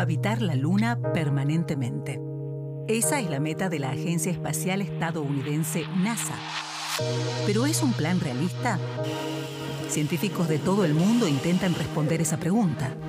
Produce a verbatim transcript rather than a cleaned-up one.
habitar la Luna permanentemente. Esa es la meta de la Agencia Espacial Estadounidense NASA. ¿Pero es un plan realista? Científicos de todo el mundo intentan responder esa pregunta.